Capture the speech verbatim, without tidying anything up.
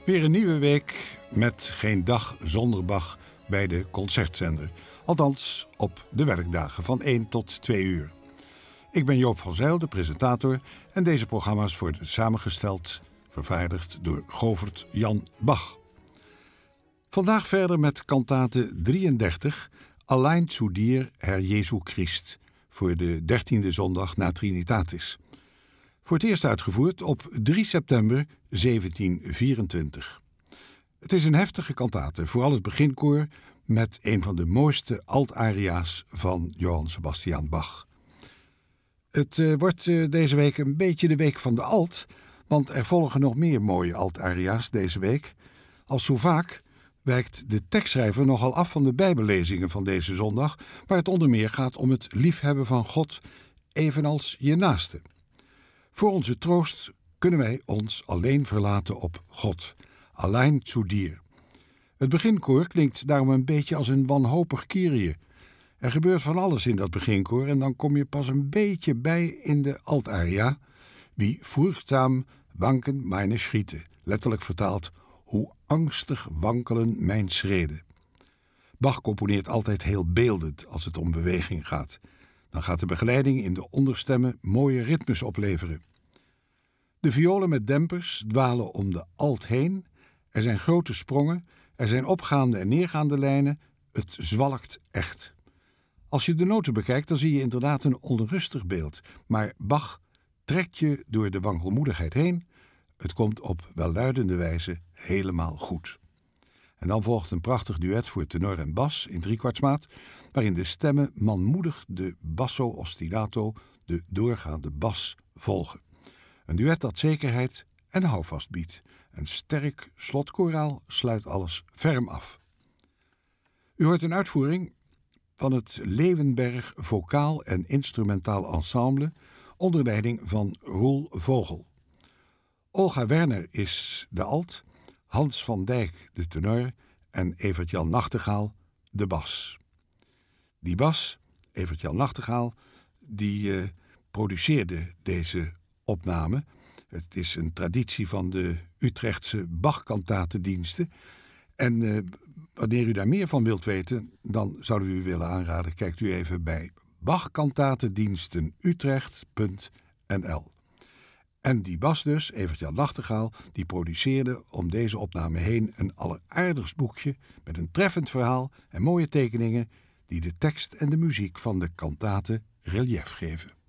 Weer een nieuwe week met geen dag zonder Bach bij de concertzender. Althans, op de werkdagen van één tot twee uur. Ik ben Joop van Zijl, de presentator, en deze programma's worden samengesteld, vervaardigd door Govert Jan Bach. Vandaag verder met kantate drieëndertig, Allein zu dir, Herr Jesu Christ, voor de dertiende zondag na Trinitatis. Voor het eerst uitgevoerd op drie september zeventien vierentwintig. Het is een heftige kantate, vooral het beginkoor met een van de mooiste altaria's van Johann Sebastian Bach. Het uh, wordt uh, deze week een beetje de week van de alt, want er volgen nog meer mooie altaria's deze week. Als zo vaak wijkt de tekstschrijver nogal af van de bijbellezingen van deze zondag, waar het onder meer gaat om het liefhebben van God, evenals je naaste. Voor onze troost kunnen wij ons alleen verlaten op God, allein zu dir. Het beginkoor klinkt daarom een beetje als een wanhopig Kyrie. Er gebeurt van alles in dat beginkoor en dan kom je pas een beetje bij in de altaria. Wie furchtzaam wanken meine Schritte, letterlijk vertaald, hoe angstig wankelen mijn schreden. Bach componeert altijd heel beeldend als het om beweging gaat. Dan gaat de begeleiding in de onderstemmen mooie ritmes opleveren. De violen met dempers dwalen om de alt heen. Er zijn grote sprongen, er zijn opgaande en neergaande lijnen. Het zwalkt echt. Als je de noten bekijkt, dan zie je inderdaad een onrustig beeld. Maar Bach trekt je door de wankelmoedigheid heen. Het komt op welluidende wijze helemaal goed. En dan volgt een prachtig duet voor tenor en bas in driekwartsmaat, waarin de stemmen manmoedig de basso ostinato, de doorgaande bas, volgen. Een duet dat zekerheid en houvast biedt. Een sterk slotkoraal sluit alles ferm af. U hoort een uitvoering van het Leeuwenberg Vocaal en Instrumentaal Ensemble onder leiding van Roel Vogel. Olga Werner is de alt, Hans van Dijk de tenor en Evert-Jan Nachtegaal de bas. Die bas, Evert-Jan Nachtegaal, die uh, produceerde deze opname. Het is een traditie van de Utrechtse Bach-kantatendiensten. En uh, wanneer u daar meer van wilt weten, dan zouden we u willen aanraden, kijkt u even bij bachkantatendiensten utrecht punt n l. En die bas dus, Evert-Jan Nachtegaal, die produceerde om deze opname heen een alleraardigst boekje met een treffend verhaal en mooie tekeningen die de tekst en de muziek van de kantate relief geven.